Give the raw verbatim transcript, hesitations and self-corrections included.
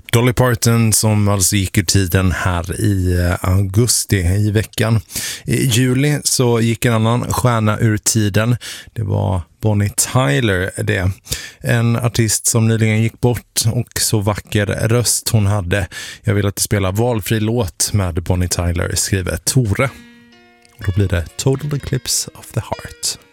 Dolly Parton som alltså gick ur tiden här i augusti i veckan. I juli så gick en annan stjärna ur tiden. Det var Bonnie Tyler det. En artist som nyligen gick bort och så vacker röst hon hade. Jag vill att du spelar valfri låt med Bonnie Tyler, skriver Tore. Och då blir det Total Eclipse of the Heart.